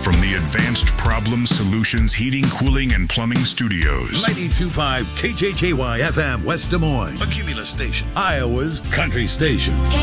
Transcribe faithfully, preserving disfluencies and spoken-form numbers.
from the Advanced Problem Solutions Heating, Cooling, and Plumbing Studios. ninety-two point five K J J Y F M, West Des Moines. A Cumulus station. Iowa's country station. K